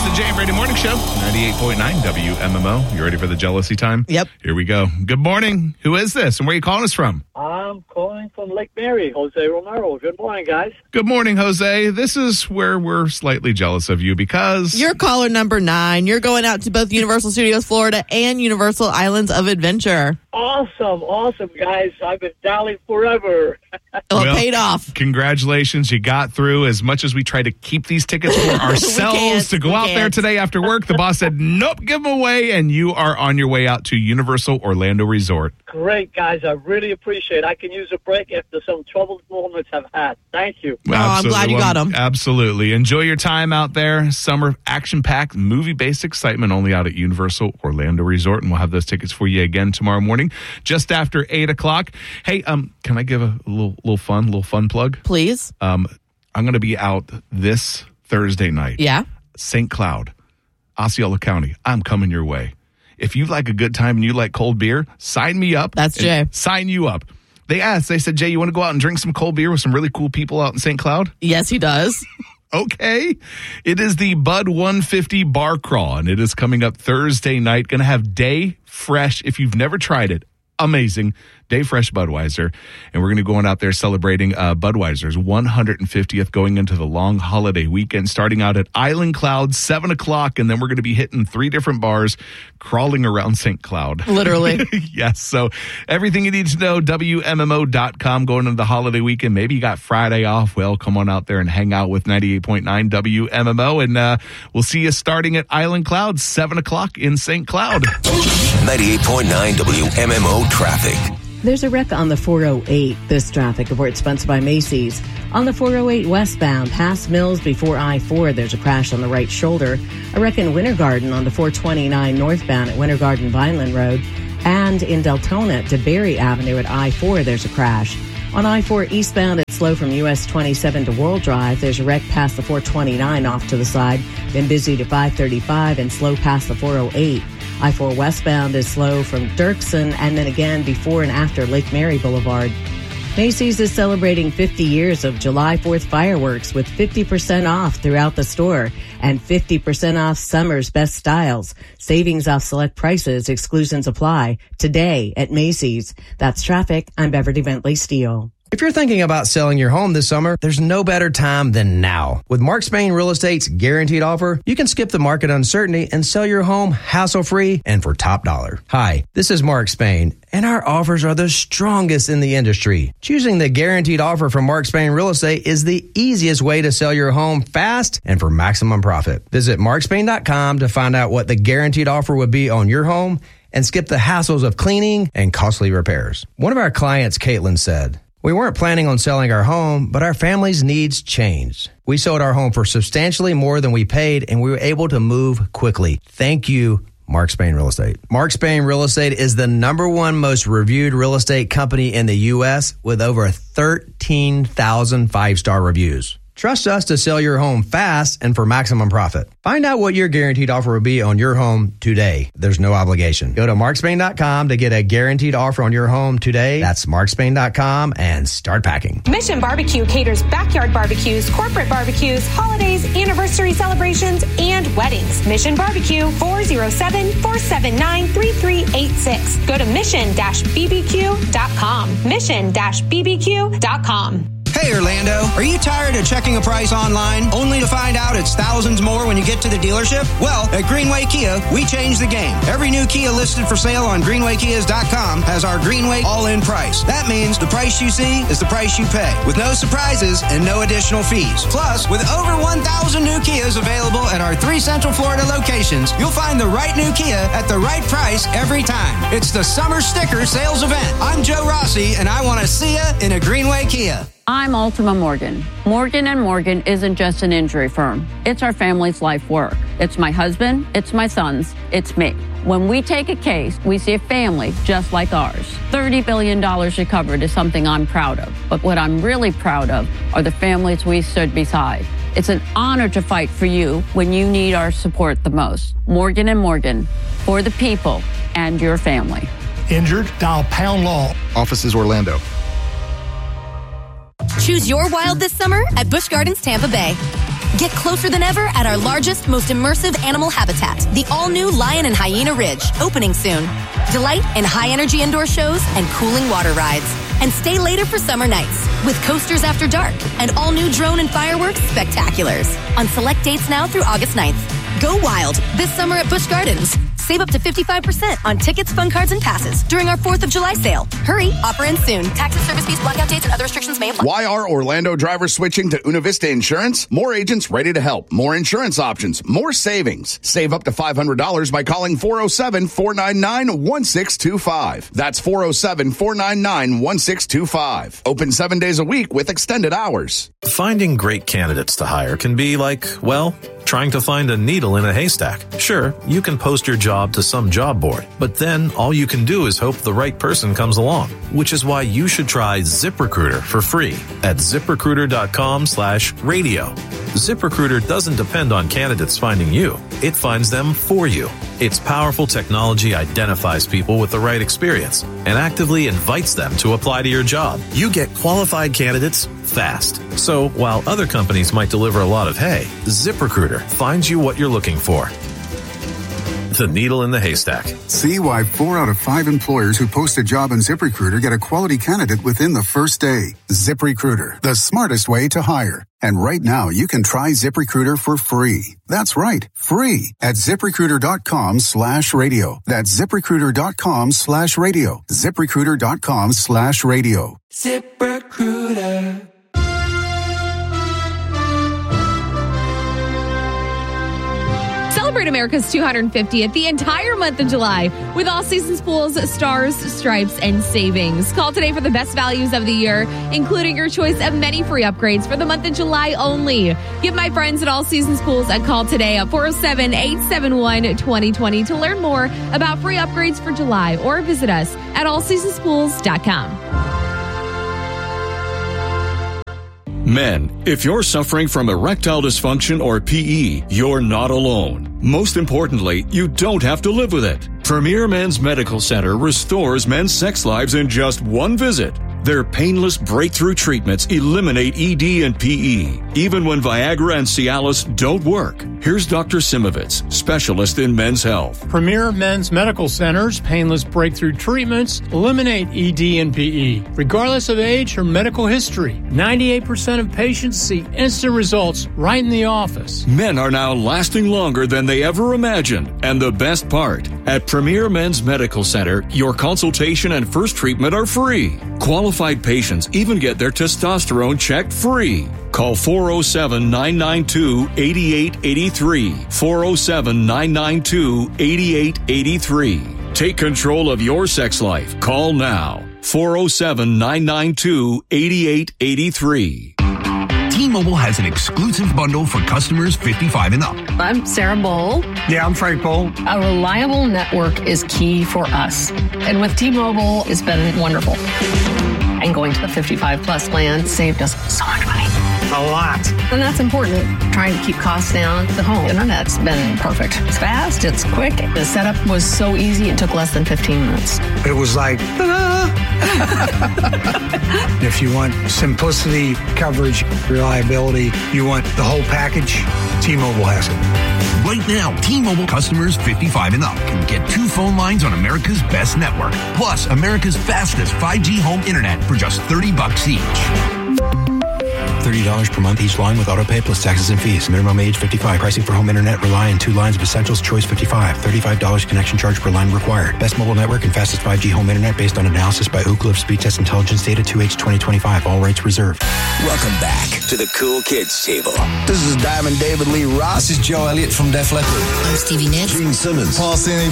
the Jay and Brady Morning Show, 98.9 WMMO. You ready for the jealousy time? Yep. Here we go. Good morning. Who is this, and where are you calling us from? I'm calling from Lake Mary, Jose Romero. Good morning, guys. Good morning, Jose. This is where we're slightly jealous of you because... You're caller number 9. You're going out to both Universal Studios Florida and Universal Islands of Adventure. Awesome, guys. I've been dialing forever. Well, it paid off. Congratulations. You got through. As much as we try to keep these tickets for ourselves to go out there today after work, the boss said, nope, give them away, and you are on your way out to Universal Orlando Resort. Great, guys. I really appreciate it. I can use a break after some troubled moments I've had. Thank you. Well, I'm glad you got them. Absolutely. Enjoy your time out there. Summer action-packed, movie-based excitement only out at Universal Orlando Resort, and we'll have those tickets for you again tomorrow morning, just after 8 o'clock. Hey, can I give a little fun plug? Please. I'm going to be out this Thursday night. Yeah. St. Cloud, Osceola County. I'm coming your way. If you like a good time and you like cold beer, sign me up. That's Jay. Sign you up. They said, Jay, you want to go out and drink some cold beer with some really cool people out in St. Cloud? Yes, he does. Okay. It is the Bud 150 Bar Crawl, and it is coming up Thursday night. Going to have Day Fresh. If you've never tried it, amazing. Day Fresh Budweiser. And we're going to be going out there celebrating Budweiser's 150th going into the long holiday weekend, starting out at Island Cloud, 7 o'clock. And then we're going to be hitting 3 different bars, crawling around St. Cloud. Literally. Yes. So everything you need to know, WMMO.com going into the holiday weekend. Maybe you got Friday off. Well, come on out there and hang out with 98.9 WMMO. And we'll see you starting at Island Cloud, 7 o'clock in St. Cloud. 98.9 WMMO traffic. There's a wreck on the 408. This traffic report sponsored by Macy's. On the 408 westbound, past Mills before I-4, there's a crash on the right shoulder. A wreck in Winter Garden on the 429 northbound at Winter Garden Vineland Road. And in Deltona to Berry Avenue at I-4, there's a crash. On I-4 eastbound, it's slow from US 27 to World Drive. There's a wreck past the 429 off to the side. Then busy to 535 and slow past the 408. I-4 westbound is slow from Dirksen and then again before and after Lake Mary Boulevard. Macy's is celebrating 50 years of July 4th fireworks with 50% off throughout the store and 50% off summer's best styles. Savings off select prices, exclusions apply. Today at Macy's. That's traffic. I'm Beverly Bentley Steele. If you're thinking about selling your home this summer, there's no better time than now. With Mark Spain Real Estate's guaranteed offer, you can skip the market uncertainty and sell your home hassle-free and for top dollar. Hi, this is Mark Spain, and our offers are the strongest in the industry. Choosing the guaranteed offer from Mark Spain Real Estate is the easiest way to sell your home fast and for maximum profit. Visit markspain.com to find out what the guaranteed offer would be on your home and skip the hassles of cleaning and costly repairs. One of our clients, Caitlin, said, "We weren't planning on selling our home, but our family's needs changed. We sold our home for substantially more than we paid, and we were able to move quickly. Thank you, Mark Spain Real Estate." Mark Spain Real Estate is the #1 most reviewed real estate company in the U.S. with over 13,000 5-star reviews. Trust us to sell your home fast and for maximum profit. Find out what your guaranteed offer will be on your home today. There's no obligation. Go to markspain.com to get a guaranteed offer on your home today. That's markspain.com and start packing. Mission Barbecue caters backyard barbecues, corporate barbecues, holidays, anniversary celebrations, and weddings. Mission Barbecue, 407-479-3386. Go to mission-bbq.com. Mission-bbq.com. Hey Orlando, are you tired of checking a price online only to find out it's thousands more when you get to the dealership? Well, at Greenway Kia, we changed the game. Every new Kia listed for sale on greenwaykias.com has our Greenway all-in price. That means the price you see is the price you pay, with no surprises and no additional fees. Plus, with over 1,000 new Kias available at our 3 Central Florida locations, you'll find the right new Kia at the right price every time. It's the Summer Sticker Sales Event. I'm Joe Rossi, and I want to see you in a Greenway Kia. I'm Ultima Morgan. Morgan & Morgan isn't just an injury firm. It's our family's life work. It's my husband, it's my sons, it's me. When we take a case, we see a family just like ours. $30 billion recovered is something I'm proud of. But what I'm really proud of are the families we stood beside. It's an honor to fight for you when you need our support the most. Morgan & Morgan, for the people and your family. Injured? Dial Pound Law. Offices Orlando. Choose your wild this summer at Busch Gardens Tampa Bay. Get closer than ever at our largest, most immersive animal habitat, the all-new Lion and Hyena Ridge, opening soon. Delight in high-energy indoor shows and cooling water rides. And stay later for summer nights with coasters after dark and all-new drone and fireworks spectaculars on select dates now through August 9th. Go wild this summer at Busch Gardens. Save up to 55% on tickets, fun cards, and passes during our 4th of July sale. Hurry, offer ends soon. Taxes, service fees, blackout dates, and other restrictions may apply. Why are Orlando drivers switching to Una Vista Insurance? More agents ready to help. More insurance options. More savings. Save up to $500 by calling 407-499-1625. That's 407-499-1625. Open 7 days a week with extended hours. Finding great candidates to hire can be like, well, trying to find a needle in a haystack. Sure, you can post your job to some job board, but then all you can do is hope the right person comes along, which is why you should try ZipRecruiter for free at ZipRecruiter.com/radio. ZipRecruiter doesn't depend on candidates finding you. It finds them for you. Its powerful technology identifies people with the right experience and actively invites them to apply to your job. You get qualified candidates fast. So while other companies might deliver a lot of hay, ZipRecruiter finds you what you're looking for. The needle in the haystack. See why 4 out of 5 employers who post a job on ZipRecruiter get a quality candidate within the first day. ZipRecruiter, the smartest way to hire. And right now, you can try ZipRecruiter for free. That's right, free at ZipRecruiter.com/radio. That's ZipRecruiter.com/radio. ZipRecruiter.com/radio. ZipRecruiter. Celebrate America's 250th the entire month of July with All Seasons Pools, Stars, Stripes, and Savings. Call today for the best values of the year, including your choice of many free upgrades for the month of July only. Give my friends at All Seasons Pools a call today at 407-871-2020 to learn more about free upgrades for July, or visit us at allseasonspools.com. Men, if you're suffering from erectile dysfunction or PE, you're not alone. Most importantly, you don't have to live with it. Premier Men's Medical Center restores men's sex lives in just one visit. Their painless breakthrough treatments eliminate ED and PE, even when Viagra and Cialis don't work. Here's Dr. Simovitz, specialist in men's health. Premier Men's Medical Center's painless breakthrough treatments eliminate ED and PE, regardless of age or medical history. 98% of patients see instant results right in the office. Men are now lasting longer than they ever imagined. And the best part, at Premier Men's Medical Center, your consultation and first treatment are free. Qualified patients even get their testosterone checked free. Call 407-992-8883. 407-992-8883. Take control of your sex life. Call now. 407-992-8883. T-Mobile has an exclusive bundle for customers 55 and up. I'm Sarah Bowl. Yeah, I'm Frank Bowl. A reliable network is key for us. And with T-Mobile, it's been wonderful. And going to the 55 plus plan saved us so much money. A lot. And that's important. Trying to keep costs down. The home internet's been perfect. It's fast. It's quick. The setup was so easy. It took less than 15 minutes. It was like, ta-da! If you want simplicity, coverage, reliability, you want the whole package, T-Mobile has it. Right now, T-Mobile customers 55 and up can get 2 phone lines on America's best network, plus America's fastest 5G home internet for just $30 each. $30 per month each line with autopay plus taxes and fees. Minimum age 55. Pricing for home internet rely on 2 lines of Essentials Choice 55. $35 connection charge per line required. Best mobile network and fastest 5G home internet based on analysis by Ookla of Speed Test Intelligence data 2H 2025. All rates reserved. Welcome back to the Cool Kids Table. This is Diamond David Lee Ross. This is Joe Elliott from Def Leppard. I'm Stevie Nicks. Gene Simmons. Paul Stanley